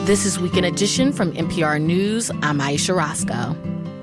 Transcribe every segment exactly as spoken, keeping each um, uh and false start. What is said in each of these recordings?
This is Weekend Edition from N P R News. I'm Aisha Roscoe.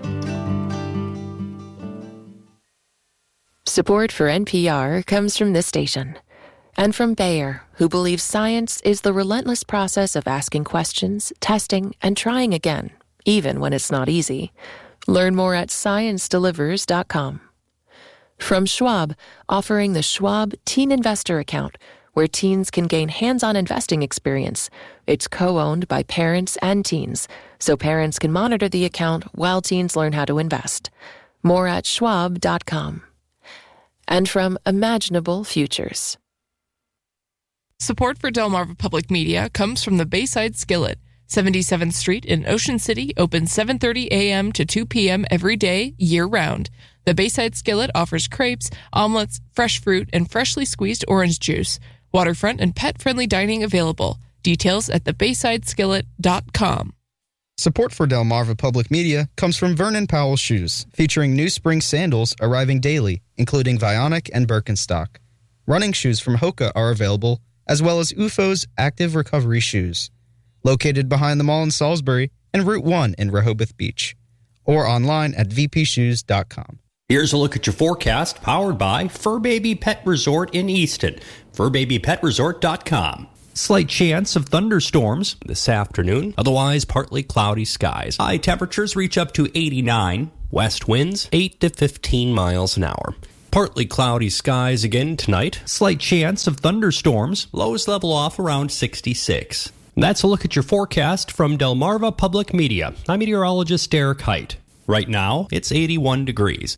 Support for N P R comes from this station and from Bayer, who believes science is the relentless process of asking questions, testing, and trying again, even when it's not easy. Learn more at science delivers dot com. From Schwab, offering the Schwab Teen Investor Account, where teens can gain hands-on investing experience. It's co-owned by parents and teens, so parents can monitor the account while teens learn how to invest. More at schwab dot com. And from Imaginable Futures. Support for Delmarva Public Media comes from the Bayside Skillet. seventy-seventh Street in Ocean City, open seven thirty a.m. to two p.m. every day, year-round. The Bayside Skillet offers crepes, omelets, fresh fruit, and freshly squeezed orange juice. Waterfront and pet-friendly dining available. Details at the bayside skillet dot com. Support for Delmarva Public Media comes from Vernon Powell Shoes, featuring new spring sandals arriving daily, including Vionic and Birkenstock. Running shoes from Hoka are available, as well as U F O's Active Recovery Shoes. Located behind the mall in Salisbury and Route one in Rehoboth Beach. Or online at v p shoes dot com. Here's a look at your forecast, powered by Fur Baby Pet Resort in Easton. fur baby pet resort dot com. Slight chance of thunderstorms this afternoon. Otherwise, partly cloudy skies. High temperatures reach up to eighty-nine. West winds eight to fifteen miles an hour. Partly cloudy skies again tonight. Slight chance of thunderstorms. Lows level off around sixty-six. That's a look at your forecast from Delmarva Public Media. I'm meteorologist Derek Height. Right now, it's eighty-one degrees.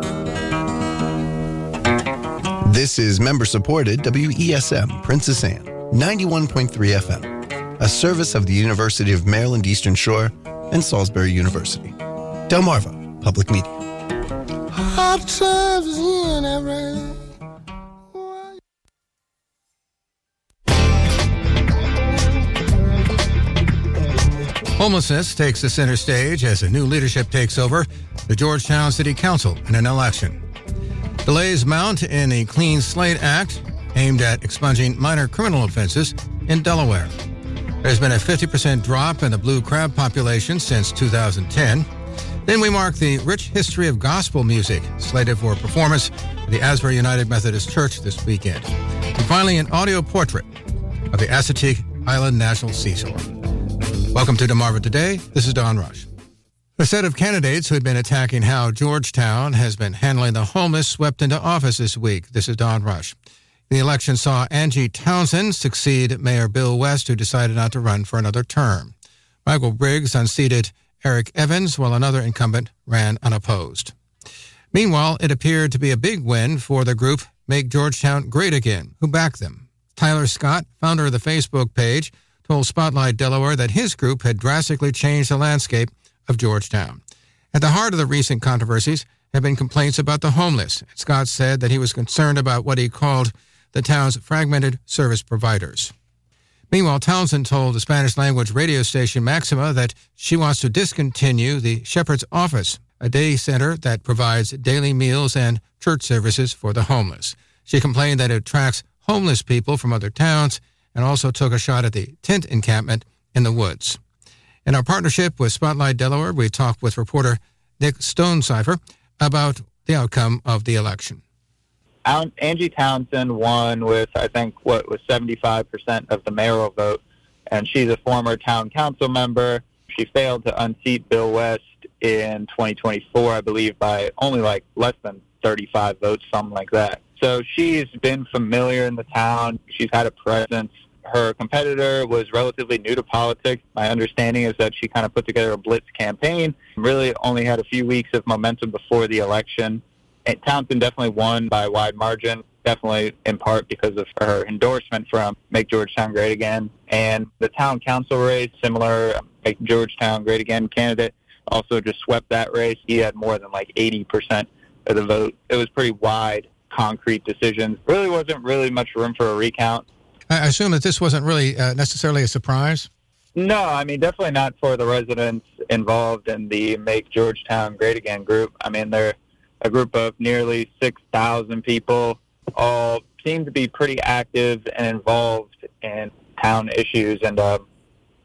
This is member-supported W E S M Princess Anne, ninety-one point three F M, a service of the University of Maryland Eastern Shore and Salisbury University. Delmarva Public Media. Hot times in Iran. Homelessness takes the center stage as a new leadership takes over the Georgetown City Council in an election. Delays mount in the Clean Slate Act, aimed at expunging minor criminal offenses in Delaware. There's been a fifty percent drop in the blue crab population since two thousand ten. Then we mark the rich history of gospel music, slated for performance at the Asbury United Methodist Church this weekend. And finally, an audio portrait of the Assateague Island National Seashore. Welcome to Delmarva Today. This is Don Rush. A set of candidates who had been attacking how Georgetown has been handling the homeless swept into office this week. This is Don Rush. The election saw Angie Townsend succeed Mayor Bill West, who decided not to run for another term. Michael Briggs unseated Eric Evans, while another incumbent ran unopposed. Meanwhile, it appeared to be a big win for the group Make Georgetown Great Again, who backed them. Tyler Scott, founder of the Facebook page, told Spotlight Delaware that his group had drastically changed the landscape of Georgetown. At the heart of the recent controversies have been complaints about the homeless. Scott said that he was concerned about what he called the town's fragmented service providers. Meanwhile, Townsend told the Spanish-language radio station Maxima that she wants to discontinue the Shepherd's Office, a day center that provides daily meals and church services for the homeless. She complained that it attracts homeless people from other towns and also took a shot at the tent encampment in the woods. In our partnership with Spotlight Delaware, we talked with reporter Nick Stonecipher about the outcome of the election. Angie Townsend won with, I think, what was seventy-five percent of the mayoral vote, and she's a former town council member. She failed to unseat Bill West in twenty twenty-four, I believe, by only like less than thirty-five votes, something like that. So she's been familiar in the town. She's had a presence. Her competitor was relatively new to politics. My understanding is that she kind of put together a blitz campaign, really only had a few weeks of momentum before the election. And Townsend definitely won by a wide margin, definitely in part because of her endorsement from Make Georgetown Great Again. And the town council race, similar Make Georgetown Great Again candidate, also just swept that race. He had more than like eighty percent of the vote. It was pretty wide, concrete decisions. Really wasn't really much room for a recount. I assume that this wasn't really uh, necessarily a surprise? No, I mean, definitely not for the residents involved in the Make Georgetown Great Again group. I mean, they're a group of nearly six thousand people, all seem to be pretty active and involved in town issues. And uh,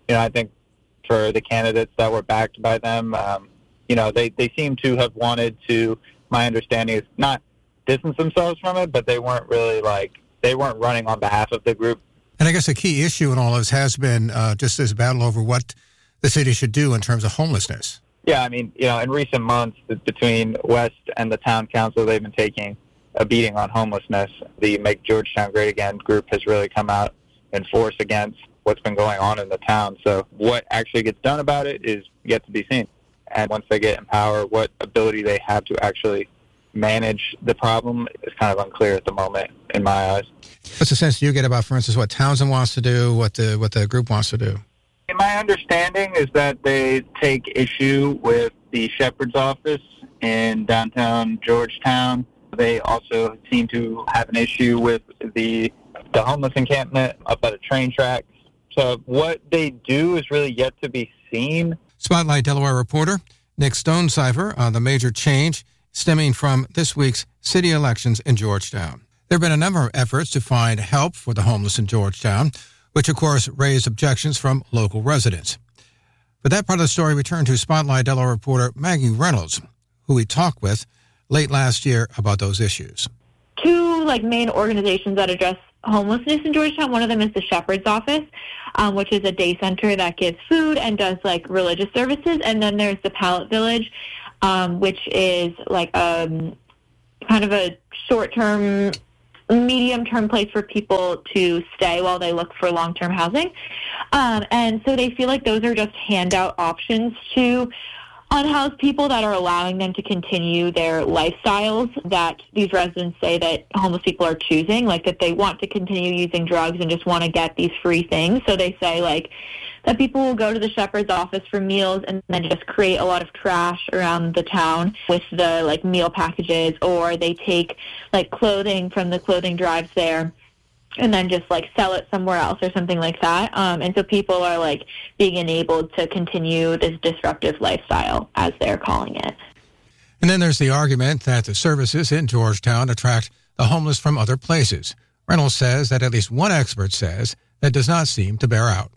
you know, I think for the candidates that were backed by them, um, you know, they, they seem to have wanted to, my understanding is not distance themselves from it, but they weren't really like, they weren't running on behalf of the group. And I guess a key issue in all of this has been uh, just this battle over what the city should do in terms of homelessness. Yeah, I mean, you know, in recent months, between West and the town council, they've been taking a beating on homelessness. The Make Georgetown Great Again group has really come out in force against what's been going on in the town. So what actually gets done about it is yet to be seen. And once they get in power, what ability they have to actually manage the problem is kind of unclear at the moment, in my eyes. What's the sense you get about, for instance, what Townsend wants to do, what the what the group wants to do? My understanding is that they take issue with the Shepherd's office in downtown Georgetown. They also seem to have an issue with the the homeless encampment up at the train tracks. So what they do is really yet to be seen. Spotlight Delaware reporter Nick Stonecipher on the major change stemming from this week's city elections in Georgetown. There have been a number of efforts to find help for the homeless in Georgetown, which, of course, raised objections from local residents. For that part of the story, we turn to Spotlight Delaware reporter Maggie Reynolds, who we talked with late last year about those issues. Two like main organizations that address homelessness in Georgetown. One of them is the Shepherd's Office, um, which is a day center that gives food and does like religious services. And then there's the Pallet Village, um, which is like um, kind of a short-term, medium-term place for people to stay while they look for long-term housing. Um, and so they feel like those are just handout options to unhoused people that are allowing them to continue their lifestyles that these residents say that homeless people are choosing, like that they want to continue using drugs and just want to get these free things. So they say like that people will go to the Shepherd's office for meals and then just create a lot of trash around the town with the like meal packages, or they take like clothing from the clothing drives there and then just like sell it somewhere else or something like that. Um, and so people are like being enabled to continue this disruptive lifestyle, as they're calling it. And then there's the argument that the services in Georgetown attract the homeless from other places. Reynolds says that at least one expert says that does not seem to bear out.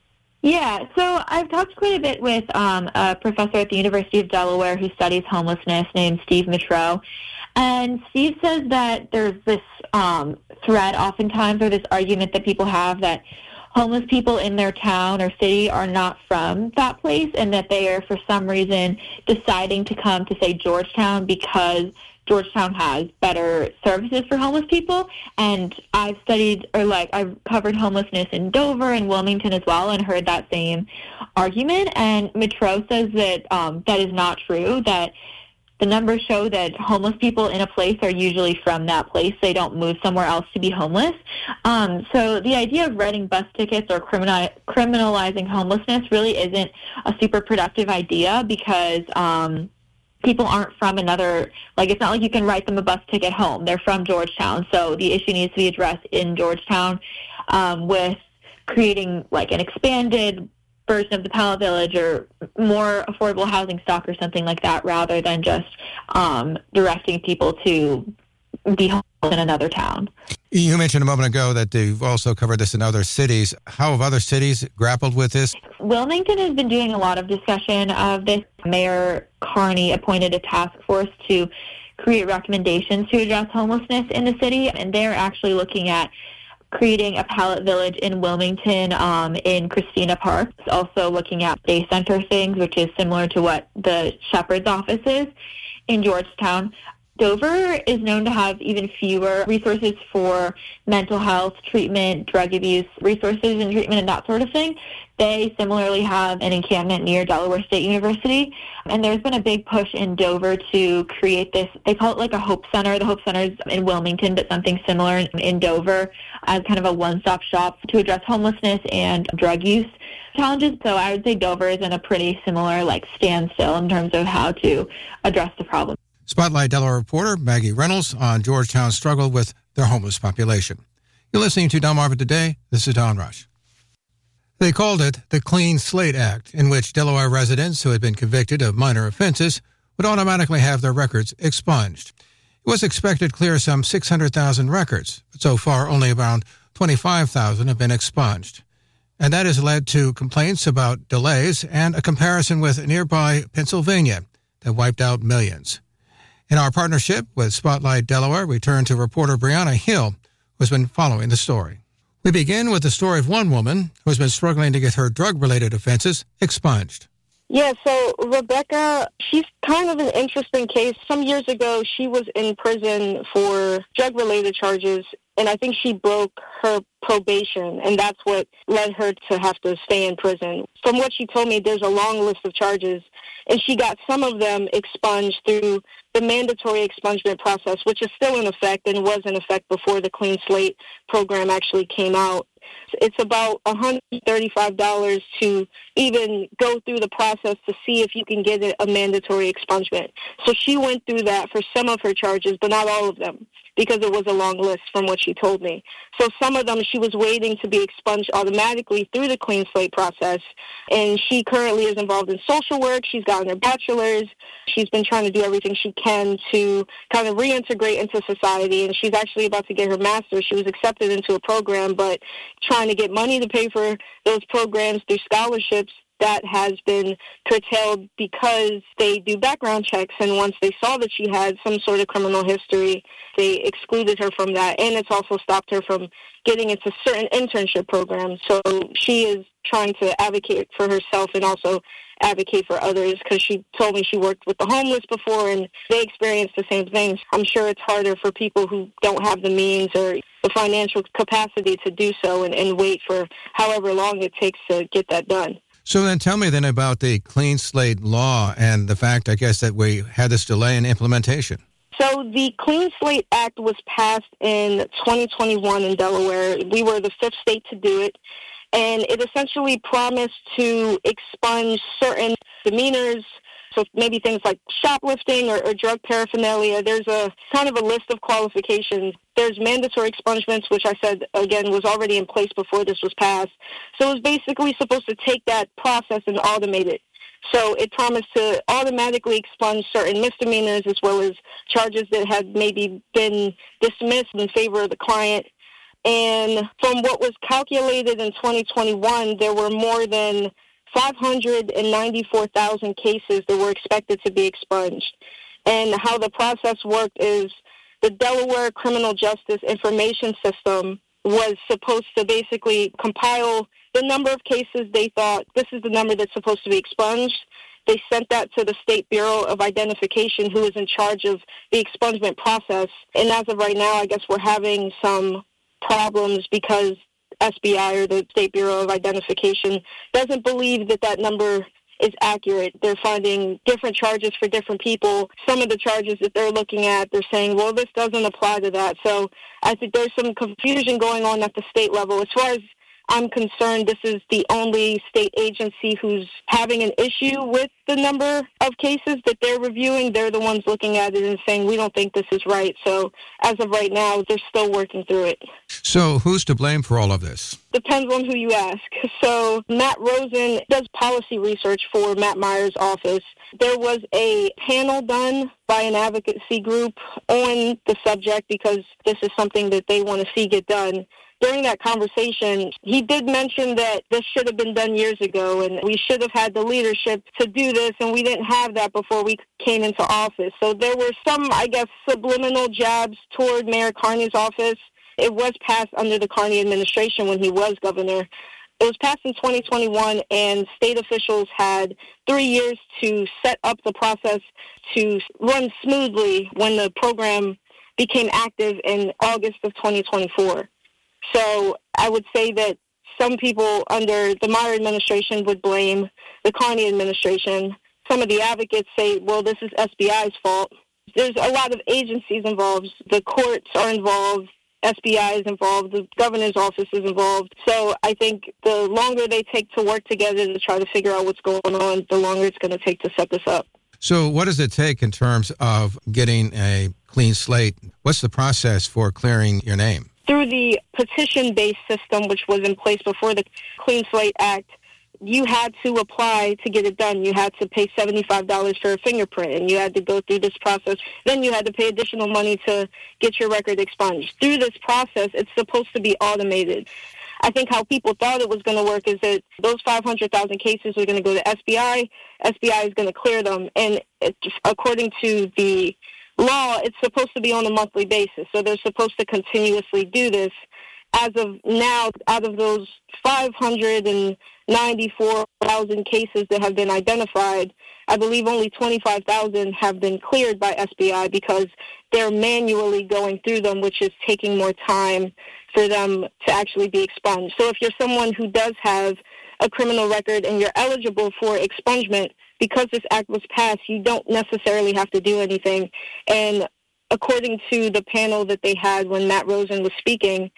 Yeah, so I've talked quite a bit with um, a professor at the University of Delaware who studies homelessness named Steve Mitro. And Steve says that there's this um, thread oftentimes, or this argument that people have that homeless people in their town or city are not from that place, and that they are for some reason deciding to come to, say, Georgetown because Georgetown has better services for homeless people. And I've studied, or like I've covered homelessness in Dover and Wilmington as well, and heard that same argument. And Mitro says that um, that is not true, that the numbers show that homeless people in a place are usually from that place. They don't move somewhere else to be homeless. Um, so the idea of renting bus tickets or criminal, criminalizing homelessness really isn't a super productive idea, because um, people aren't from another, like it's not like you can write them a bus ticket home. They're from Georgetown. So the issue needs to be addressed in Georgetown um, with creating like an expanded version of the Pallet Village or more affordable housing stock or something like that, rather than just um, directing people to be homeless in another town. You mentioned a moment ago that you've also covered this in other cities. How have other cities grappled with this? Wilmington has been doing a lot of discussion of this. Mayor Carney appointed a task force to create recommendations to address homelessness in the city, and they're actually looking at creating a Pallet Village in Wilmington, um, in Christina Park. It's also looking at day center things, which is similar to what the Shepherd's office is in Georgetown. Dover is known to have even fewer resources for mental health treatment, drug abuse resources and treatment, and that sort of thing. They similarly have an encampment near Delaware State University, and there's been a big push in Dover to create this, they call it like a Hope Center. The Hope Center is in Wilmington, but something similar in Dover as kind of a one-stop shop to address homelessness and drug use challenges. So I would say Dover is in a pretty similar like standstill in terms of how to address the problem. Spotlight Delaware reporter Maggie Reynolds on Georgetown's struggle with their homeless population. You're listening to Delmarva Today. This is Don Rush. They called it the Clean Slate Act, in which Delaware residents who had been convicted of minor offenses would automatically have their records expunged. It was expected to clear some six hundred thousand records, but so far only around twenty-five thousand have been expunged. And that has led to complaints about delays and a comparison with nearby Pennsylvania that wiped out millions. In our partnership with Spotlight Delaware, we turn to reporter Brianna Hill, who has been following the story. We begin with the story of one woman who has been struggling to get her drug-related offenses expunged. Yeah, so Rebecca, she's kind of an interesting case. Some years ago, she was in prison for drug-related charges, and I think she broke her probation, and that's what led her to have to stay in prison. From what she told me, there's a long list of charges, and she got some of them expunged through the mandatory expungement process, which is still in effect and was in effect before the Clean Slate program actually came out. It's about one hundred thirty-five dollars to even go through the process to see if you can get a mandatory expungement. So she went through that for some of her charges, but not all of them, because it was a long list from what she told me. So some of them she was waiting to be expunged automatically through the Clean Slate process, and she currently is involved in social work. She's gotten her bachelor's. She's been trying to do everything she can to kind of reintegrate into society, and she's actually about to get her master's. She was accepted into a program, but trying to get money to pay for those programs through scholarships, that has been curtailed because they do background checks, and once they saw that she had some sort of criminal history, they excluded her from that, and it's also stopped her from getting into certain internship programs. So she is trying to advocate for herself and also advocate for others, because she told me she worked with the homeless before and they experienced the same things. I'm sure it's harder for people who don't have the means or the financial capacity to do so and, and wait for however long it takes to get that done. So then tell me then about the Clean Slate law and the fact, I guess, that we had this delay in implementation. So the Clean Slate Act was passed in twenty twenty-one in Delaware. We were the fifth state to do it, and it essentially promised to expunge certain demeanors, so maybe things like shoplifting or, or drug paraphernalia. There's a kind of a list of qualifications. There's mandatory expungements, which I said, again, was already in place before this was passed. So it was basically supposed to take that process and automate it. So it promised to automatically expunge certain misdemeanors as well as charges that had maybe been dismissed in favor of the client. And from what was calculated in twenty twenty-one, there were more than five hundred ninety-four thousand cases that were expected to be expunged. And how the process worked is the Delaware Criminal Justice Information System was supposed to basically compile the number of cases they thought, this is the number that's supposed to be expunged. They sent that to the State Bureau of Identification, who is in charge of the expungement process. And as of right now, I guess we're having some problems because S B I, or the State Bureau of Identification, doesn't believe that that number is accurate. They're finding different charges for different people. Some of the charges that they're looking at, they're saying, well, this doesn't apply to that. So I think there's some confusion going on at the state level. As far as I'm concerned, this is the only state agency who's having an issue with the number of cases that they're reviewing. They're the ones looking at it and saying, we don't think this is right. So as of right now, they're still working through it. So who's to blame for all of this? Depends on who you ask. So Matt Rosen does policy research for Matt Meyer's office. There was a panel done by an advocacy group on the subject because this is something that they want to see get done. During that conversation, he did mention that this should have been done years ago, and we should have had the leadership to do this, and we didn't have that before we came into office. So there were some, I guess, subliminal jabs toward Mayor Carney's office. It was passed under the Carney administration when he was governor. It was passed in twenty twenty-one, and state officials had three years to set up the process to run smoothly when the program became active in August of twenty twenty-four. So I would say that some people under the Meyer administration would blame the Carney administration. Some of the advocates say, well, this is S B I's fault. There's a lot of agencies involved. The courts are involved. S B I is involved. The governor's office is involved. So I think the longer they take to work together to try to figure out what's going on, the longer it's going to take to set this up. So what does it take in terms of getting a clean slate? What's the process for clearing your name? Through the petition-based system, which was in place before the Clean Slate Act, you had to apply to get it done. You had to pay seventy-five dollars for a fingerprint, and you had to go through this process. Then you had to pay additional money to get your record expunged. Through this process, it's supposed to be automated. I think how people thought it was going to work is that those five hundred thousand cases are going to go to S B I. S B I is going to clear them. And it, according to the law, it's supposed to be on a monthly basis. So they're supposed to continuously do this. As of now, out of those five hundred ninety-four thousand cases that have been identified, I believe only twenty-five thousand have been cleared by S B I because they're manually going through them, which is taking more time for them to actually be expunged. So if you're someone who does have a criminal record and you're eligible for expungement, because this act was passed, you don't necessarily have to do anything. And according to the panel that they had when Matt Rosen was speaking,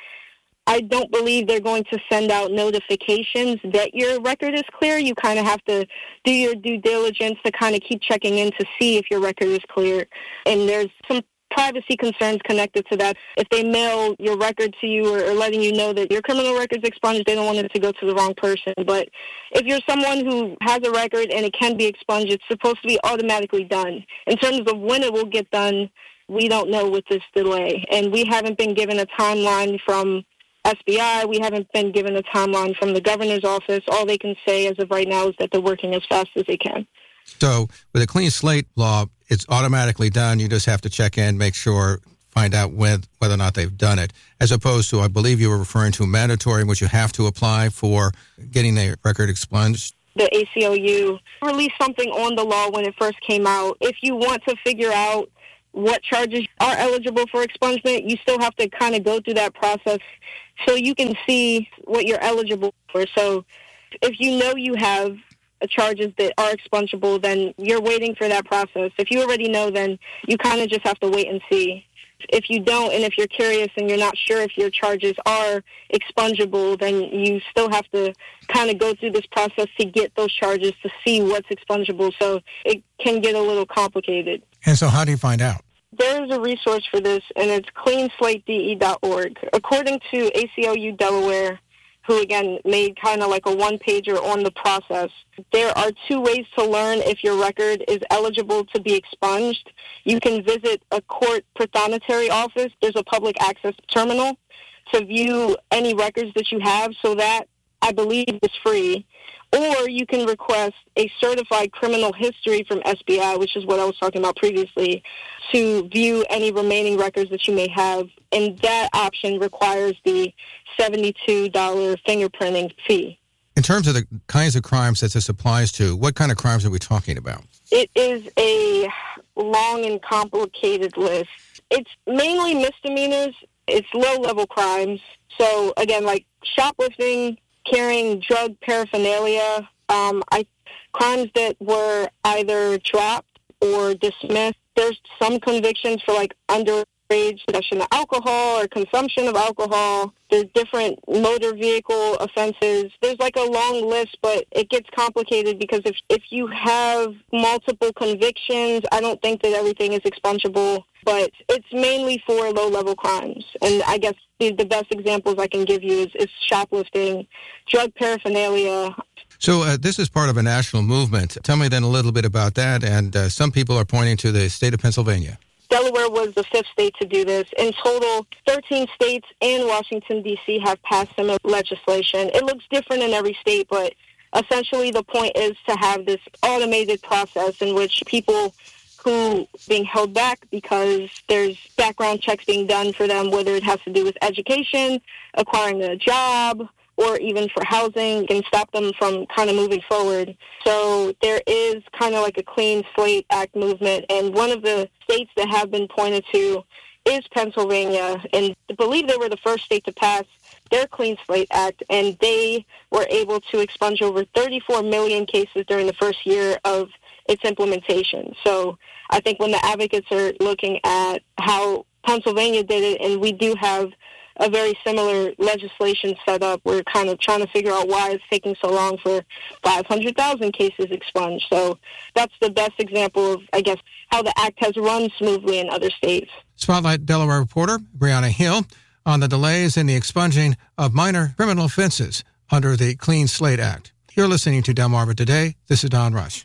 I don't believe they're going to send out notifications that your record is clear. You kind of have to do your due diligence to kind of keep checking in to see if your record is clear. And there's some privacy concerns connected to that. If they mail your record to you or, or letting you know that your criminal record's expunged, they don't want it to go to the wrong person. But if you're someone who has a record and it can be expunged, it's supposed to be automatically done. In terms of when it will get done, we don't know with this delay. And we haven't been given a timeline from S B I. We haven't been given a timeline from the governor's office. All they can say as of right now is that they're working as fast as they can. So with a clean slate law, it's automatically done. You just have to check in, make sure, find out when, whether or not they've done it, as opposed to, I believe you were referring to mandatory, in which you have to apply for getting the record expunged. The A C L U released something on the law when it first came out. If you want to figure out what charges are eligible for expungement, you still have to kind of go through that process so you can see what you're eligible for. So if you know you have charges that are expungible, then you're waiting for that process. If you already know, then you kind of just have to wait and see. If you don't, and if you're curious and you're not sure if your charges are expungible, then you still have to kind of go through this process to get those charges to see what's expungible. So it can get a little complicated. And so how do you find out? There's a resource for this, and it's clean slate d e dot org. According to A C L U Delaware, who, again, made kind of like a one-pager on the process, there are two ways to learn if your record is eligible to be expunged. You can visit a court prothonotary office. There's a public access terminal to view any records that you have, so that, I believe, is free. Or you can request a certified criminal history from S B I, which is what I was talking about previously, to view any remaining records that you may have. And that option requires the seventy-two dollars fingerprinting fee. In terms of the kinds of crimes that this applies to, what kind of crimes are we talking about? It is a long and complicated list. It's mainly misdemeanors. It's low-level crimes. So, again, like shoplifting, carrying drug paraphernalia, um, I, crimes that were either dropped or dismissed. There's some convictions for like underage possession of alcohol or consumption of alcohol. There's different motor vehicle offenses. There's like a long list, but it gets complicated because if, if you have multiple convictions, I don't think that everything is expungable, but it's mainly for low-level crimes. And I guess the, the best examples I can give you is, is shoplifting, drug paraphernalia. So uh, this is part of a national movement. Tell me then a little bit about that. And uh, some people are pointing to the state of Pennsylvania. Delaware was the fifth state to do this. In total, thirteen states and Washington, D C have passed similar legislation. It looks different in every state, but essentially the point is to have this automated process in which people who are being held back because there's background checks being done for them, whether it has to do with education, acquiring a job, or even for housing, can stop them from kind of moving forward. So there is kind of like a Clean Slate Act movement, and one of the states that have been pointed to is Pennsylvania, and I believe they were the first state to pass their Clean Slate Act, and they were able to expunge over thirty-four million cases during the first year of its implementation. So I think when the advocates are looking at how Pennsylvania did it, and we do have a very similar legislation set up, we're kind of trying to figure out why it's taking so long for five hundred thousand cases expunged. So that's the best example of, I guess, how the act has run smoothly in other states. Spotlight Delaware reporter Brianna Hill on the delays in the expunging of minor criminal offenses under the Clean Slate Act. You're listening to Delmarva Today. This is Don Rush.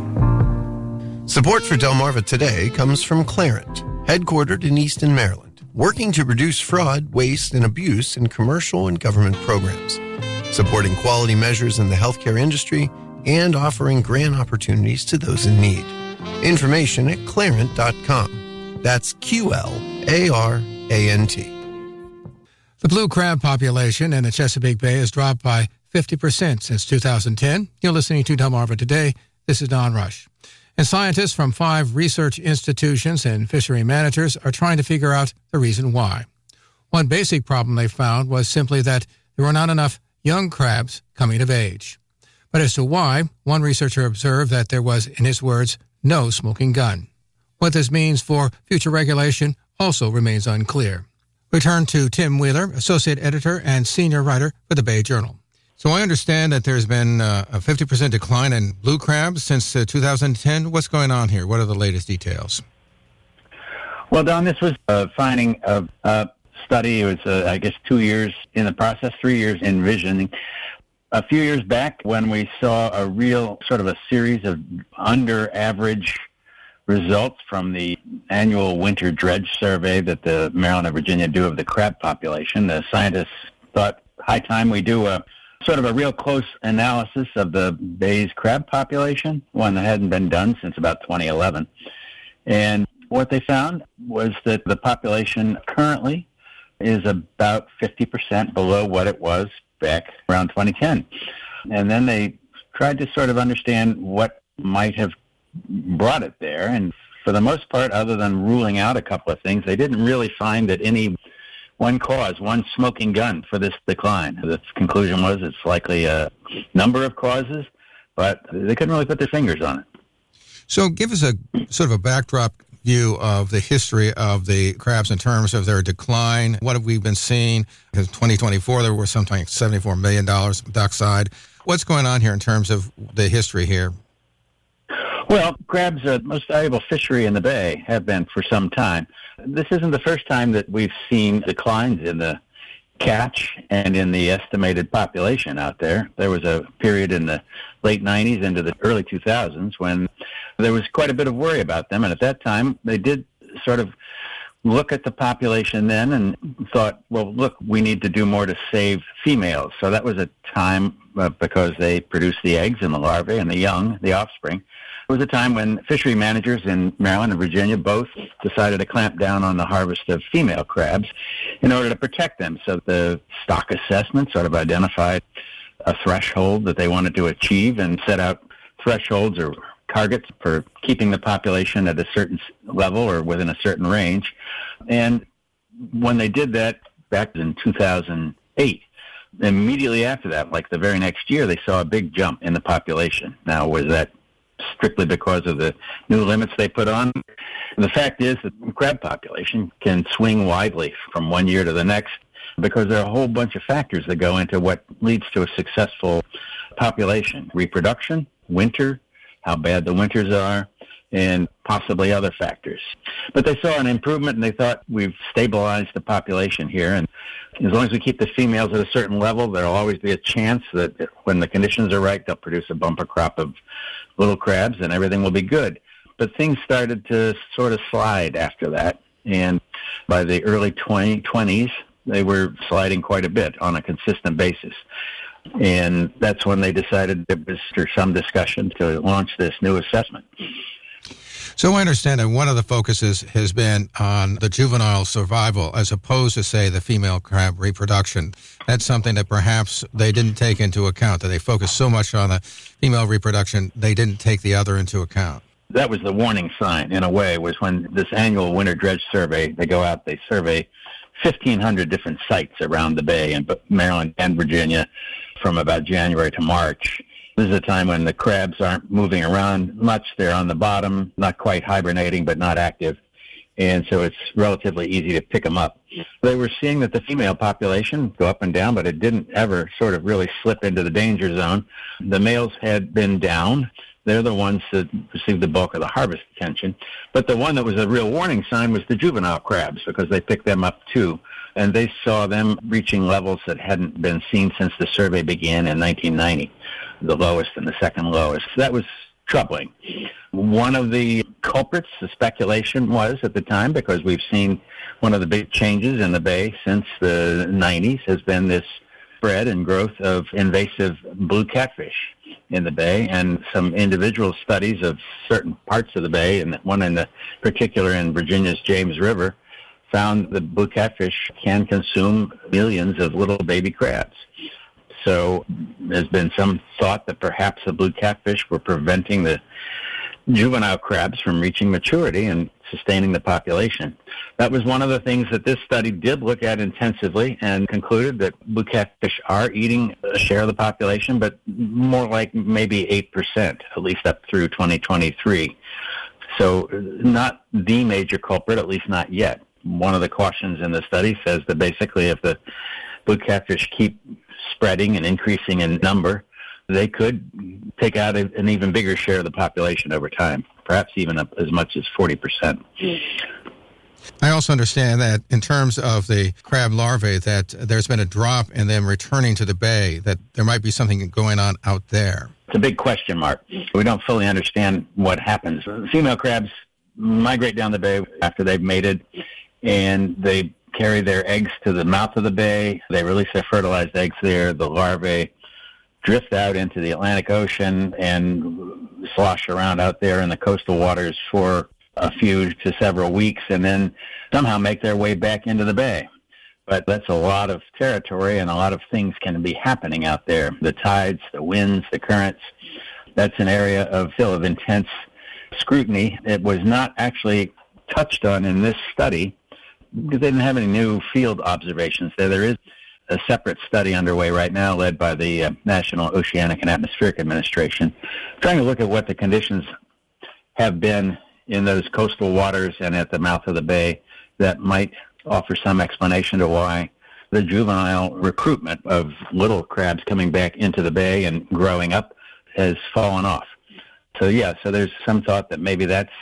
Support for Delmarva Today comes from Clarent, headquartered in Easton, Maryland. working to reduce fraud, waste, and abuse in commercial and government programs, supporting quality measures in the healthcare industry, and offering grant opportunities to those in need. Information at clarant dot com. That's Q L A R A N T. The blue crab population in the Chesapeake Bay has dropped by fifty percent since two thousand ten. You're listening to Delmarva Today. This is Don Rush. And scientists from five research institutions and fishery managers are trying to figure out the reason why. One basic problem they found was simply that there were not enough young crabs coming of age. But as to why, one researcher observed that there was, in his words, no smoking gun. What this means for future regulation also remains unclear. We turn to Tim Wheeler, associate editor and senior writer for the Bay Journal. So I understand that there's been uh, a fifty percent decline in blue crabs since uh, two thousand ten. What's going on here? What are the latest details? Well, Don, this was a finding of a study. It was, uh, I guess, two years in the process, three years in visioning. A few years back when we saw a real sort of a series of under-average results from the annual winter dredge survey that the Maryland and Virginia do of the crab population, the scientists thought high time we do a sort of a real close analysis of the Bay's crab population, one that hadn't been done since about twenty eleven. And what they found was that the population currently is about fifty percent below what it was back around twenty ten. And then they tried to sort of understand what might have brought it there. And for the most part, other than ruling out a couple of things, they didn't really find that any one cause, one smoking gun for this decline. The conclusion was it's likely a number of causes, but they couldn't really put their fingers on it. So give us a sort of a backdrop view of the history of the crabs in terms of their decline. What have we been seeing? In twenty twenty-four, there were something like seventy-four million dollars dockside. What's going on here in terms of the history here? Well, crabs are the most valuable fishery in the Bay, have been for some time. This isn't the first time that we've seen declines in the catch and in the estimated population out there. There was a period in the late nineties into the early two thousands when there was quite a bit of worry about them, and at that time they did sort of look at the population then and thought, well, look, we need to do more to save females. So that was a time, uh, because they produce the eggs and the larvae and the young, the offspring. It was a time when fishery managers in Maryland and Virginia both decided to clamp down on the harvest of female crabs in order to protect them. So the stock assessment sort of identified a threshold that they wanted to achieve and set out thresholds or targets for keeping the population at a certain level or within a certain range. And when they did that back in two thousand eight, immediately after that, like the very next year, they saw a big jump in the population. Now, was that strictly because of the new limits they put on? And the fact is that the crab population can swing widely from one year to the next because there are a whole bunch of factors that go into what leads to a successful population. Reproduction, winter, how bad the winters are, and possibly other factors. But they saw an improvement, and they thought, we've stabilized the population here, and as long as we keep the females at a certain level, there'll always be a chance that when the conditions are right, they'll produce a bumper crop of little crabs, and everything will be good. But things started to sort of slide after that, and by the early twenty twenties, they were sliding quite a bit on a consistent basis. And that's when they decided there was some discussion to launch this new assessment. So I understand that one of the focuses has been on the juvenile survival as opposed to, say, the female crab reproduction. That's something that perhaps they didn't take into account, that they focused so much on the female reproduction, they didn't take the other into account. That was the warning sign, in a way, was when this annual winter dredge survey, they go out, they survey fifteen hundred different sites around the Bay in Maryland and Virginia from about January to March. This is a time when the crabs aren't moving around much. They're on the bottom, not quite hibernating, but not active. And so it's relatively easy to pick them up. They were seeing that the female population go up and down, but it didn't ever sort of really slip into the danger zone. The males had been down. They're the ones that received the bulk of the harvest attention. But the one that was a real warning sign was the juvenile crabs, because they picked them up too. And they saw them reaching levels that hadn't been seen since the survey began in nineteen ninety, the lowest and the second lowest. That was troubling. One of the culprits, the speculation was at the time, because we've seen one of the big changes in the bay since the nineties, has been this spread and growth of invasive blue catfish in the bay, and some individual studies of certain parts of the bay, and one in the particular in Virginia's James River, found that blue catfish can consume millions of little baby crabs. So there's been some thought that perhaps the blue catfish were preventing the juvenile crabs from reaching maturity and sustaining the population. That was one of the things that this study did look at intensively, and concluded that blue catfish are eating a share of the population, but more like maybe eight percent, at least up through twenty twenty-three. So not the major culprit, at least not yet. One of the cautions in the study says that basically if the blue catfish keep spreading and increasing in number, they could take out a, an even bigger share of the population over time, perhaps even up as much as forty percent. I also understand that in terms of the crab larvae, that there's been a drop in them returning to the bay, that there might be something going on out there. It's a big question mark. We don't fully understand what happens. Female crabs migrate down the bay after they've mated, and they carry their eggs to the mouth of the bay. They release their fertilized eggs there. The larvae drift out into the Atlantic Ocean and slosh around out there in the coastal waters for a few to several weeks, and then somehow make their way back into the bay. But that's a lot of territory, and a lot of things can be happening out there. The tides, the winds, the currents. That's an area of still of intense scrutiny. It was not actually touched on in this study because they didn't have any new field observations there. There is a separate study underway right now led by the uh, National Oceanic and Atmospheric Administration, trying to look at what the conditions have been in those coastal waters and at the mouth of the bay that might offer some explanation to why the juvenile recruitment of little crabs coming back into the bay and growing up has fallen off. So yeah, so there's some thought that maybe that's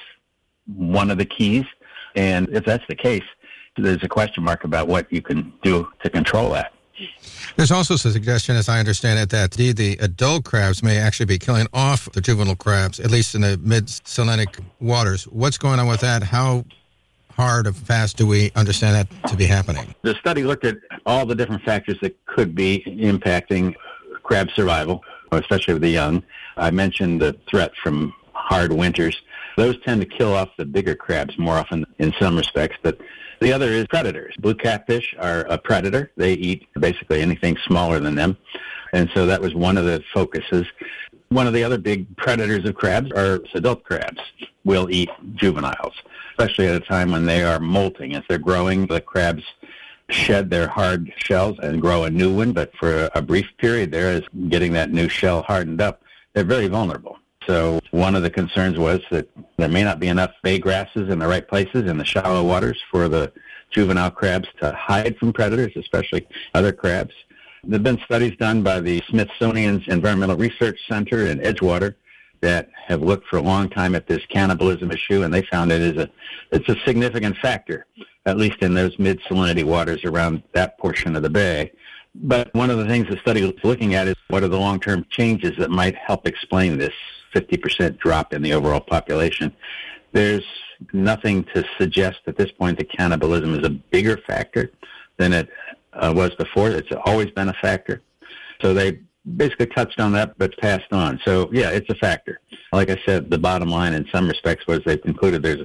one of the keys, and if that's the case, there's a question mark about what you can do to control that. There's also a suggestion, as I understand it, that indeed the adult crabs may actually be killing off the juvenile crabs, at least in the mid-salinic waters. What's going on with that? How hard or fast do we understand that to be happening? The study looked at all the different factors that could be impacting crab survival, especially with the young. I mentioned the threat from hard winters. Those tend to kill off the bigger crabs more often in some respects, but the other is predators. Blue catfish are a predator. They eat basically anything smaller than them. And so that was one of the focuses. One of the other big predators of crabs are adult crabs. Will eat juveniles, especially at a time when they are molting. As they're growing, the crabs shed their hard shells and grow a new one. But for a brief period there, as getting that new shell hardened up, they're very vulnerable. So one of the concerns was that there may not be enough bay grasses in the right places in the shallow waters for the juvenile crabs to hide from predators, especially other crabs. There have been studies done by the Smithsonian's Environmental Research Center in Edgewater that have looked for a long time at this cannibalism issue, and they found it is a it's a significant factor, at least in those mid-salinity waters around that portion of the bay. But one of the things the study is looking at is what are the long-term changes that might help explain this fifty percent drop in the overall population. There's nothing to suggest at this point that cannibalism is a bigger factor than it uh, was before. It's always been a factor. So they basically touched on that but passed on. So, yeah, it's a factor. Like I said, the bottom line in some respects was they concluded there's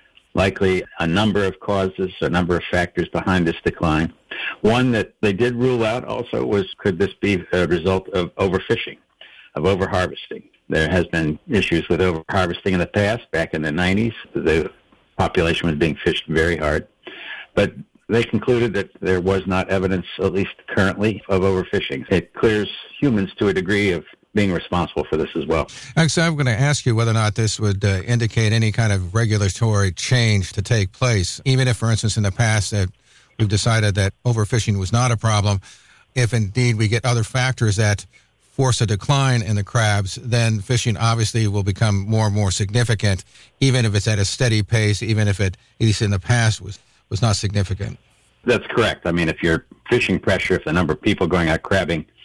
likely a number of causes, a number of factors behind this decline. One that they did rule out also was, could this be a result of overfishing, of overharvesting? There has been issues with overharvesting in the past. Back in the nineties, the population was being fished very hard. But they concluded that there was not evidence, at least currently, of overfishing. It clears humans to a degree of being responsible for this as well. Actually, I'm going to ask you whether or not this would uh, indicate any kind of regulatory change to take place, even if, for instance, in the past that we've decided that overfishing was not a problem. If indeed we get other factors that force a decline in the crabs, then fishing obviously will become more and more significant, even if it's at a steady pace, even if it, at least in the past, was, was not significant. That's correct. I mean, if your fishing pressure, if the number of people going out crabbing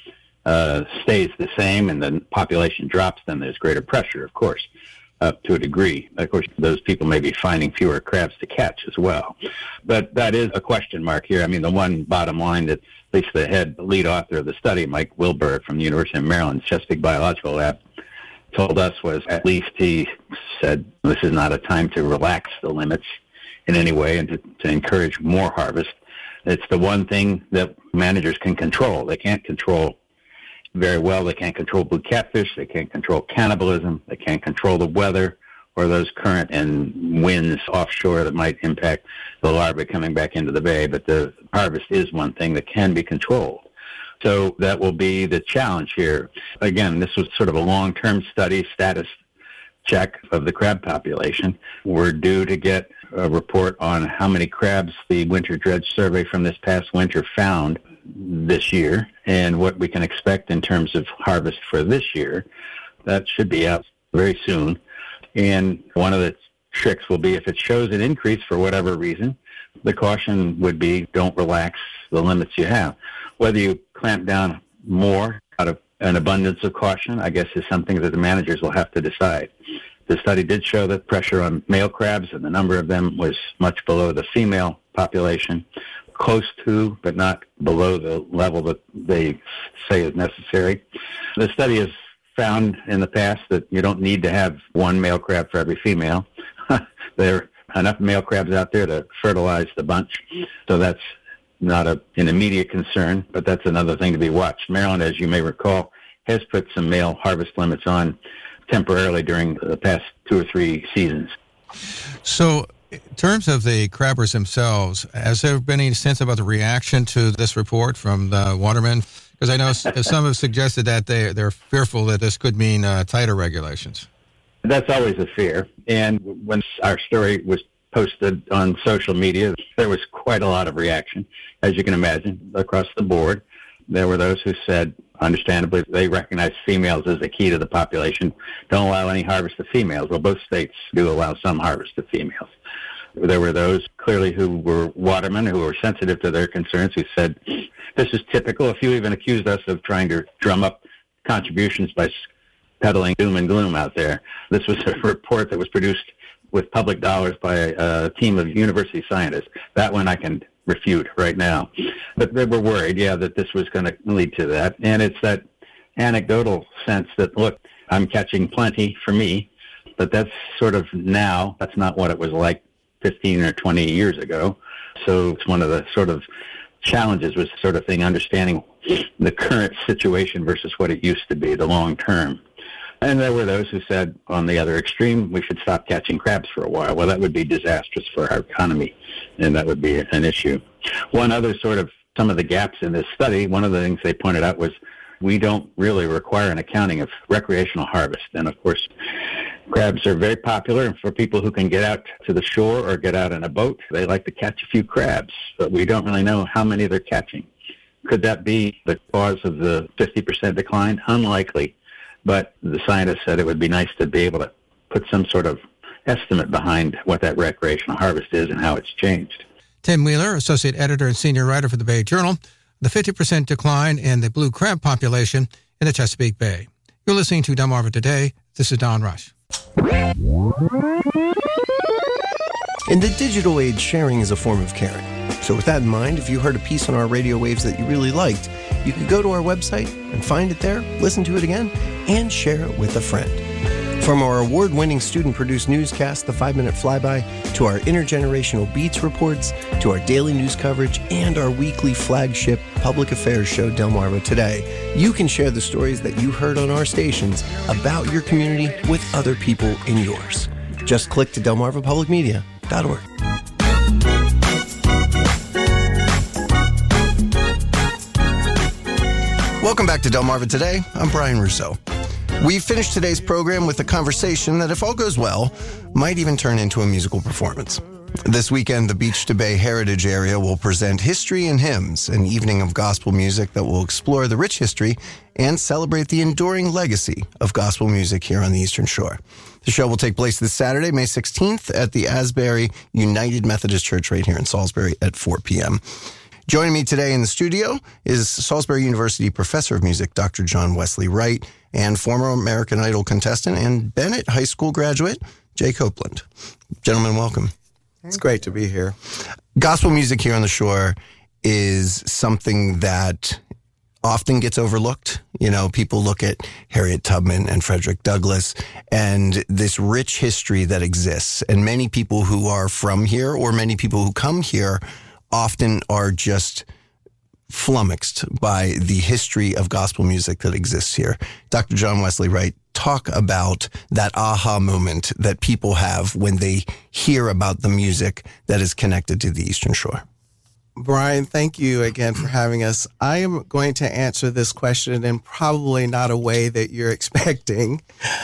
uh, stays the same and the population drops, then there's greater pressure, of course, up to a degree. Of course, those people may be finding fewer crabs to catch as well. But that is a question mark here. I mean, the one bottom line that at least the head lead author of the study, Mike Wilbur from the University of Maryland Chesapeake Biological Lab, told us was, at least he said, this is not a time to relax the limits in any way and to, to encourage more harvest. It's the one thing that managers can control. They can't control very well. They can't control blue catfish. They can't control cannibalism. They can't control the weather or those current and winds offshore that might impact the larvae coming back into the bay. But the harvest is one thing that can be controlled. So that will be the challenge here. Again, this was sort of a long-term study, status check of the crab population. We're due to get a report on how many crabs the winter dredge survey from this past winter found this year and what we can expect in terms of harvest for this year. That should be out very soon. And one of the tricks will be if it shows an increase for whatever reason, the caution would be don't relax the limits you have. Whether you clamp down more out of an abundance of caution, I guess, is something that the managers will have to decide. The study did show that pressure on male crabs and the number of them was much below the female population, close to, but not below the level that they say is necessary. The study has found in the past that you don't need to have one male crab for every female. There are enough male crabs out there to fertilize the bunch, so that's not a, an immediate concern, but that's another thing to be watched. Maryland, as you may recall, has put some male harvest limits on temporarily during the past two or three seasons. So in terms of the crabbers themselves, has there been any sense about the reaction to this report from the watermen? Because I know some have suggested that they, they're fearful that this could mean uh, tighter regulations. That's always a fear. And when our story was posted on social media, there was quite a lot of reaction, as you can imagine, across the board. There were those who said, understandably, they recognize females as the key to the population. Don't allow any harvest of females. Well, both states do allow some harvest of females. There were those clearly who were watermen who were sensitive to their concerns who said, this is typical. A few even accused us of trying to drum up contributions by peddling doom and gloom out there. This was a report that was produced with public dollars by a team of university scientists. That one I can refute right now. But they were worried, yeah, that this was going to lead to that. And it's that anecdotal sense that, look, I'm catching plenty for me, but that's sort of now, that's not what it was like fifteen or twenty years ago. So it's one of the sort of challenges with sort of thing, understanding the current situation versus what it used to be, the long term. And there were those who said, on the other extreme, we should stop catching crabs for a while. Well, that would be disastrous for our economy, and that would be an issue. One other sort of, some of the gaps in this study, one of the things they pointed out was we don't really require an accounting of recreational harvest. And, of course, crabs are very popular, and for people who can get out to the shore or get out in a boat, they like to catch a few crabs, but we don't really know how many they're catching. Could that be the cause of the fifty percent decline? Unlikely. But the scientists said it would be nice to be able to put some sort of estimate behind what that recreational harvest is and how it's changed. Tim Wheeler, Associate Editor and Senior Writer for the Bay Journal, the fifty percent decline in the blue crab population in the Chesapeake Bay. You're listening to Delmarva Today. This is Don Rush. In the digital age, sharing is a form of caring. So with that in mind, if you heard a piece on our radio waves that you really liked, you could go to our website and find it there, listen to it again, and share it with a friend. From our award-winning student-produced newscast, The Five-Minute Flyby, to our intergenerational Beats reports, to our daily news coverage, and our weekly flagship public affairs show, Delmarva Today, you can share the stories that you heard on our stations about your community with other people in yours. Just click to delmarva public media dot org. Welcome back to Delmarva Today. I'm Brian Russo. We finished today's program with a conversation that, if all goes well, might even turn into a musical performance. This weekend, the Beach to Bay Heritage Area will present History and Hymns, an evening of gospel music that will explore the rich history and celebrate the enduring legacy of gospel music here on the Eastern Shore. The show will take place this Saturday, May sixteenth, at the Asbury United Methodist Church right here in Salisbury at four p.m. Joining me today in the studio is Salisbury University professor of music, Doctor John Wesley Wright, and former American Idol contestant and Bennett High School graduate, Jay Copeland. Gentlemen, welcome. It's great to be here. Gospel music here on the shore is something that often gets overlooked. You know, people look at Harriet Tubman and Frederick Douglass and this rich history that exists. And many people who are from here or many people who come here often are just flummoxed by the history of gospel music that exists here. Doctor John Wesley Wright, talk about that aha moment that people have when they hear about the music that is connected to the Eastern Shore. Brian, thank you again for having us. I am going to answer this question in probably not a way that you're expecting.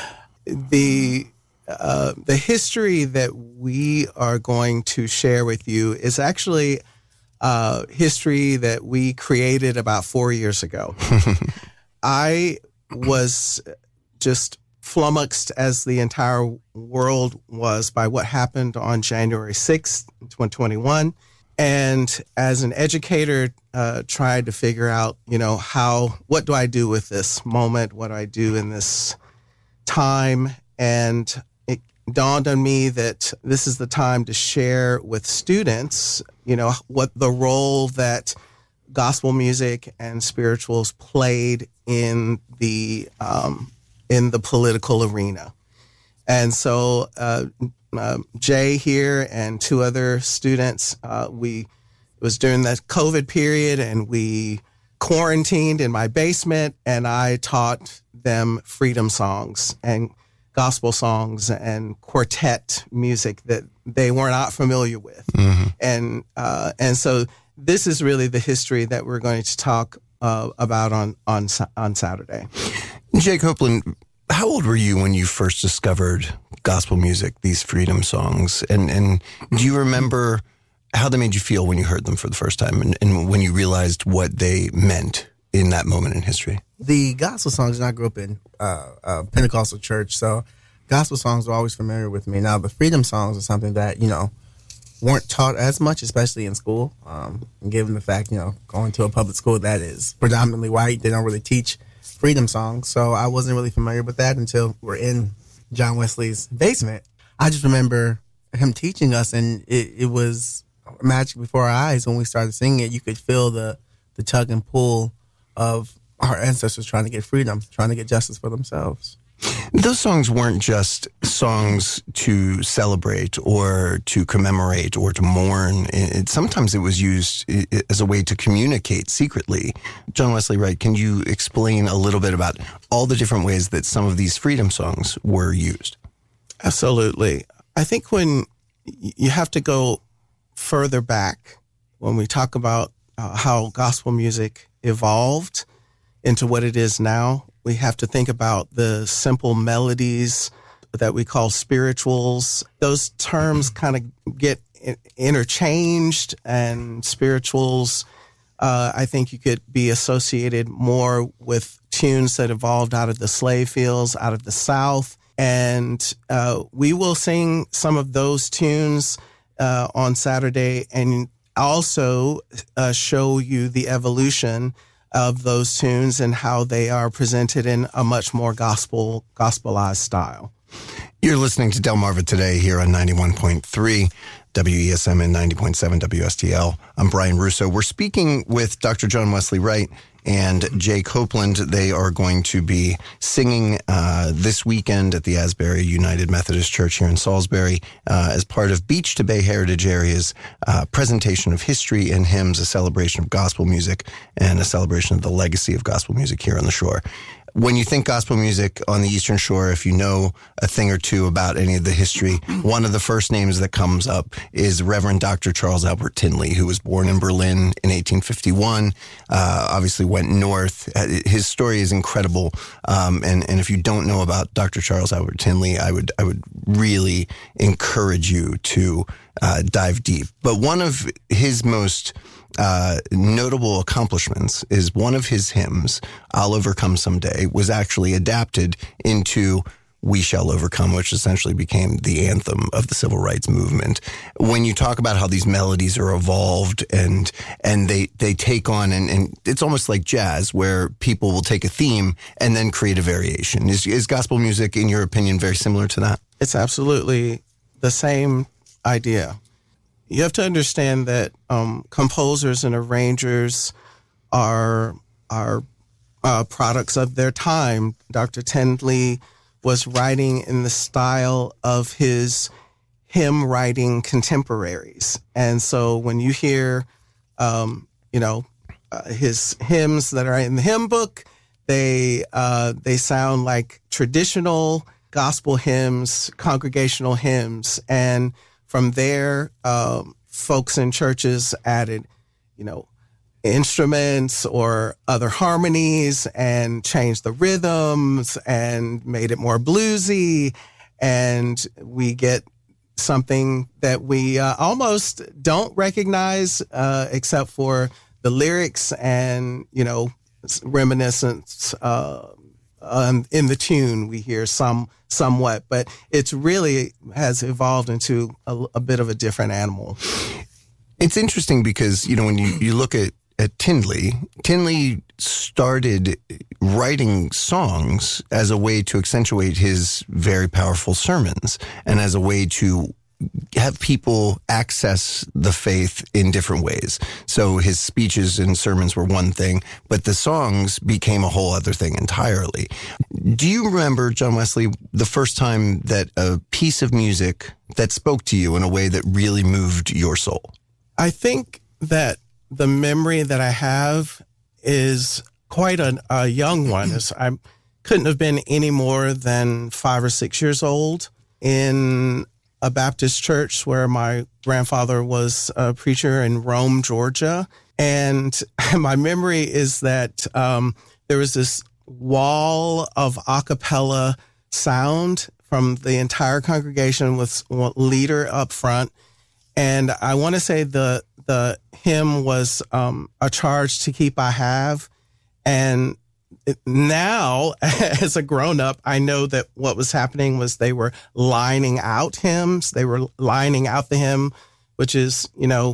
The uh, the history that we are going to share with you is actually uh, history that we created about four years ago. I was just flummoxed, as the entire world was, by what happened on January sixth, twenty twenty-one. And as an educator, uh, tried to figure out, you know, how, what do I do with this moment? What do I do in this time? And it dawned on me that this is the time to share with students, you know, what the role that gospel music and spirituals played in the um, in the political arena. And so uh, uh, Jay here and two other students, uh, we it was during the COVID period, and we quarantined in my basement, and I taught them freedom songs and gospel songs and quartet music that they were not familiar with. Mm-hmm. And uh, and so this is really the history that we're going to talk uh, about on, on, on Saturday. Jay Copeland, how old were you when you first discovered gospel music, these freedom songs? And and do you remember how they made you feel when you heard them for the first time, and, and when you realized what they meant in that moment in history? The gospel songs, and I grew up in uh, a Pentecostal church, so gospel songs were always familiar with me. Now, the freedom songs are something that, you know, weren't taught as much, especially in school. Um, given the fact, you know, going to a public school that is predominantly white, they don't really teach freedom songs. So I wasn't really familiar with that until we're in John Wesley's basement. I just remember him teaching us, and it, it was magic before our eyes when we started singing it. You could feel the, the tug and pull of our ancestors trying to get freedom, trying to get justice for themselves. Those songs weren't just songs to celebrate or to commemorate or to mourn. It, sometimes it was used as a way to communicate secretly. John Wesley Wright, can you explain a little bit about all the different ways that some of these freedom songs were used? Absolutely. I think when you have to go further back, when we talk about uh, how gospel music evolved into what it is now, we have to think about the simple melodies that we call spirituals. Those terms kind of get interchanged, and spirituals, uh, I think you could be associated more with tunes that evolved out of the slave fields, out of the South. And uh, we will sing some of those tunes uh, on Saturday, and also uh, show you the evolution of those tunes and how they are presented in a much more gospel, gospelized style. You're listening to Delmarva Today here on ninety-one point three W E S M and ninety point seven W S T L. I'm Brian Russo. We're speaking with Doctor John Wesley Wright and Jay Copeland. They are going to be singing uh, this weekend at the Asbury United Methodist Church here in Salisbury uh, as part of Beach to Bay Heritage Area's uh, presentation of history and hymns, a celebration of gospel music, and a celebration of the legacy of gospel music here on the shore. When you think gospel music on the Eastern Shore, if you know a thing or two about any of the history, one of the first names that comes up is Reverend Doctor Charles Albert Tindley, who was born in Berlin in eighteen fifty-one, uh, obviously went north. His story is incredible. Um, and, and if you don't know about Doctor Charles Albert Tindley, I would, I would really encourage you to uh, dive deep. But one of his most Uh, notable accomplishments is one of his hymns, I'll Overcome Someday, was actually adapted into We Shall Overcome, which essentially became the anthem of the civil rights movement. When you talk about how these melodies are evolved and and they, they take on, and, and it's almost like jazz, where people will take a theme and then create a variation. Is, is gospel music, in your opinion, very similar to that? It's absolutely the same idea. You have to understand that um, composers and arrangers are are uh, products of their time. Doctor Tindley was writing in the style of his hymn writing contemporaries. And so when you hear, um, you know, uh, his hymns that are in the hymn book, they uh, they sound like traditional gospel hymns, congregational hymns. And from there, um, folks in churches added, you know, instruments or other harmonies and changed the rhythms and made it more bluesy. And we get something that we uh, almost don't recognize uh, except for the lyrics and, you know, reminiscence uh, um, in the tune we hear some somewhat, but it's really has evolved into a, a bit of a different animal. It's interesting because, you know, when you, you look at At Tindley, Tindley started writing songs as a way to accentuate his very powerful sermons and as a way to have people access the faith in different ways. So his speeches and sermons were one thing, but the songs became a whole other thing entirely. Do you remember, John Wesley, the first time that a piece of music that spoke to you in a way that really moved your soul? I think that the memory that I have is quite a, a young one. I couldn't have been any more than five or six years old in a Baptist church where my grandfather was a preacher in Rome, Georgia. And my memory is that um, there was this wall of a cappella sound from the entire congregation with a leader up front. And I want to say the the hymn was um, A Charge to Keep I Have. And now, as a grown-up, I know that what was happening was they were lining out hymns. They were lining out the hymn, which is, you know,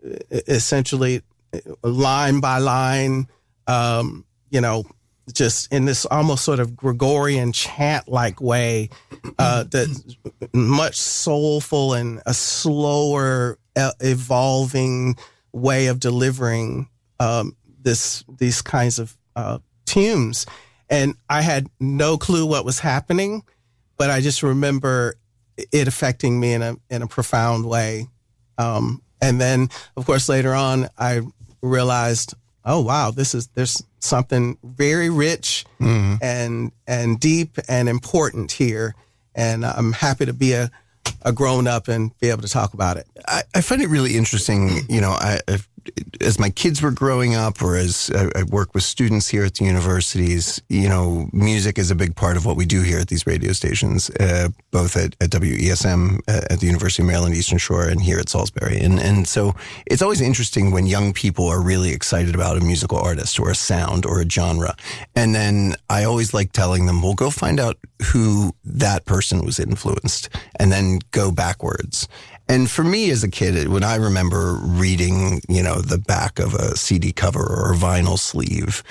essentially line by line, um, you know, just in this almost sort of Gregorian chant-like way, uh, that much soulful and a slower, uh, evolving way of delivering um, this these kinds of uh, tunes. And I had no clue what was happening, but I just remember it affecting me in a in a profound way. Um, and then, of course, later on, I realized, oh wow, this is there's something very rich mm-hmm. and and deep and important here, and I'm happy to be a, a grown up and be able to talk about it. I, I find it really interesting. You know, I, I've, as my kids were growing up, or as I, I work with students here at the universities, you know, music is a big part of what we do here at these radio stations, uh, both at, at W E S M, uh, at the University of Maryland Eastern Shore, and here at Salisbury. And and so it's always interesting when young people are really excited about a musical artist or a sound or a genre. And then I always like telling them, well, go find out who that person was influenced and then go backwards. And for me as a kid, when I remember reading, you know, the back of a C D cover or a vinyl sleeve,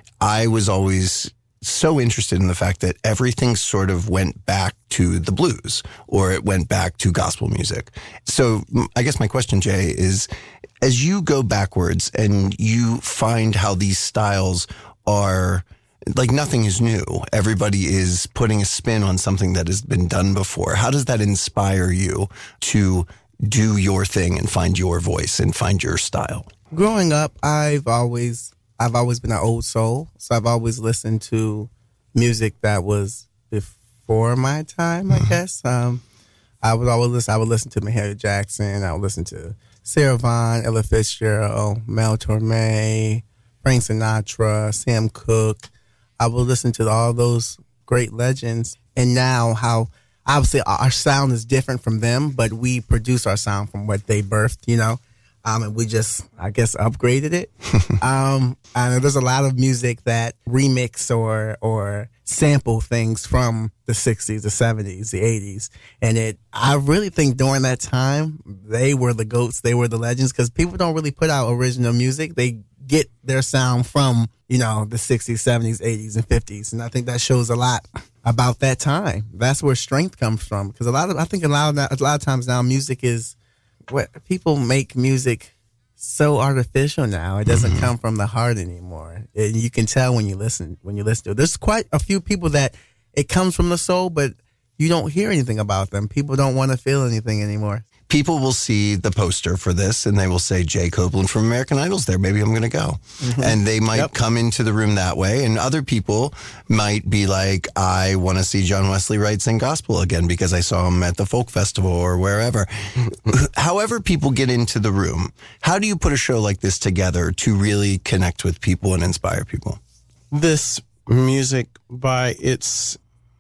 I was always so interested in the fact that everything sort of went back to the blues, or it went back to gospel music. So I guess my question, Jay, is as you go backwards and you find how these styles are, like, nothing is new. Everybody is putting a spin on something that has been done before. How does that inspire you to do your thing and find your voice and find your style? Growing up, I've always I've always been an old soul, so I've always listened to music that was before my time, I guess. Um, I would always listen. I would listen to Mahalia Jackson. I would listen to Sarah Vaughan, Ella Fitzgerald, Mel Torme, Frank Sinatra, Sam Cooke. I would listen to all those great legends. And now how, obviously, our sound is different from them, but we produce our sound from what they birthed, you know. Um, and we just, I guess, upgraded it. um, and there's a lot of music that remix or or sample things from the sixties, the seventies, the eighties. And it, I really think during that time, they were the GOATs, they were the legends, because people don't really put out original music. They get their sound from, you know, the sixties, seventies, eighties, and fifties. And I think that shows a lot about that time. That's where strength comes from. Because a lot of, I think a lot of, a lot of times now, music is, what people make music so artificial now. It doesn't mm-hmm. come from the heart anymore. And you can tell when you listen, when you listen to it. There's quite a few people that it comes from the soul, but you don't hear anything about them. People don't want to feel anything anymore. People will see the poster for this and they will say, Jay Copeland from American Idol's there. Maybe I'm going to go. Mm-hmm. And they might yep. come into the room that way. And other people might be like, I want to see John Wesley Wright sing gospel again because I saw him at the folk festival or wherever. However people get into the room, how do you put a show like this together to really connect with people and inspire people? This music, by its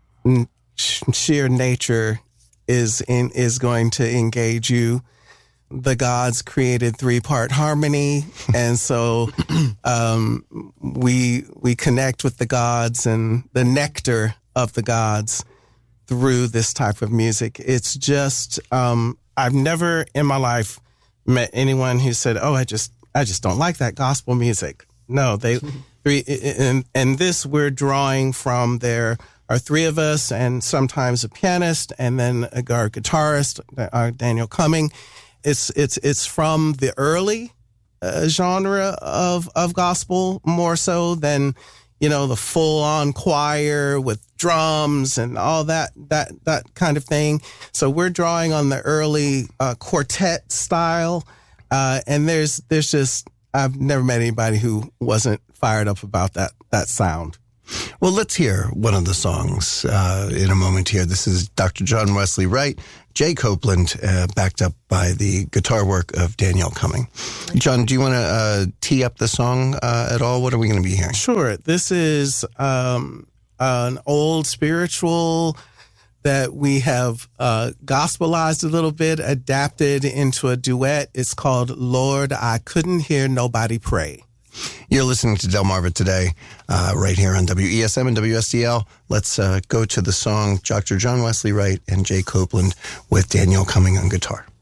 sheer nature, is in is going to engage you. The gods created three-part harmony, and so um, we we connect with the gods and the nectar of the gods through this type of music. It's just um, I've never in my life met anyone who said, "Oh, I just I just don't like that gospel music." No, they three and and this we're drawing from their. Are three of us, and sometimes a pianist, and then a, our guitarist, uh, Daniel Cumming. It's it's it's from the early uh, genre of of gospel more so than, you know, the full on choir with drums and all that that that kind of thing. So we're drawing on the early uh, quartet style, uh, and there's there's just I've never met anybody who wasn't fired up about that that sound. Well, let's hear one of the songs uh, in a moment here. This is Doctor John Wesley Wright, Jay Copeland, uh, backed up by the guitar work of Daniel Cumming. John, do you want to uh, tee up the song uh, at all? What are we going to be hearing? Sure. This is um, an old spiritual that we have uh, gospelized a little bit, adapted into a duet. It's called Lord, I Couldn't Hear Nobody Pray. You're listening to Delmarva Today, uh, right here on W E S M and W S D L. Let's uh, go to the song Doctor John Wesley Wright and Jay Copeland with Daniel Cumming on guitar.